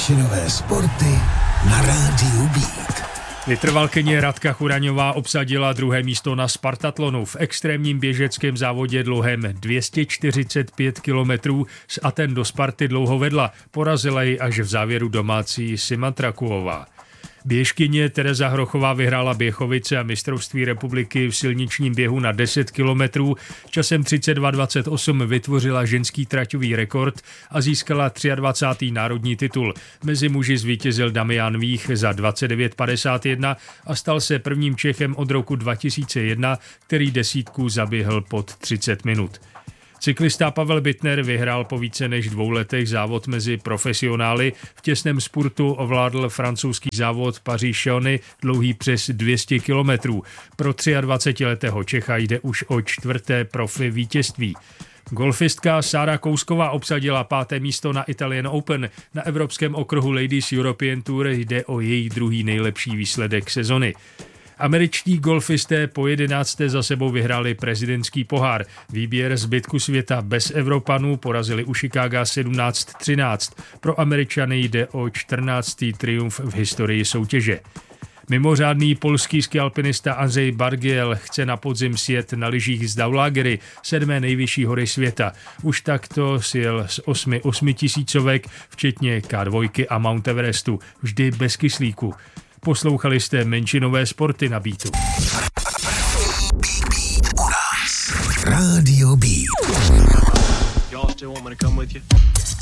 Menšinové sporty na rádiu Beat. Vytrvalkyně Radka Churaňová obsadila druhé místo na Spartatlonu. V extrémním běžeckém závodě dlouhém 245 kilometrů z Aten do Sparty dlouho vedla. Porazila ji až v závěru domácí Sima Trakuová. Běžkyně Tereza Hrochová vyhrála Běchovice a mistrovství republiky v silničním běhu na 10 kilometrů. Časem 32:28 vytvořila ženský traťový rekord a získala 23. národní titul. Mezi muži zvítězil Damian Vích za 29:51 a stal se prvním Čechem od roku 2001, který desítku zaběhl pod 30 minut. Cyklista Pavel Bittner vyhrál po více než 2 letech závod mezi profesionály. V těsném spurtu ovládl francouzský závod Paříž-Chauny dlouhý přes 200 kilometrů. Pro 23letého Čecha jde už o 4. profi vítězství. Golfistka Sára Kousková obsadila 5. místo na Italian Open. Na evropském okruhu Ladies European Tour jde o její druhý nejlepší výsledek sezony. Američtí golfisté po 11. za sebou vyhráli prezidentský pohár. Výběr zbytku světa bez Evropanů porazili u Chicaga 17-13. Pro Američany jde o 14. triumf v historii soutěže. Mimořádný polský skialpinista Andrzej Bargiel chce na podzim sjet na lyžích z Daulagery, 7. nejvyšší hory světa. Už takto sjel z 8 tisícovek, včetně K2 a Mount Everestu, vždy bez kyslíku. Poslouchali jste Menšinové sporty na Beatu. Radio Beat. Y'all still want me to come with you?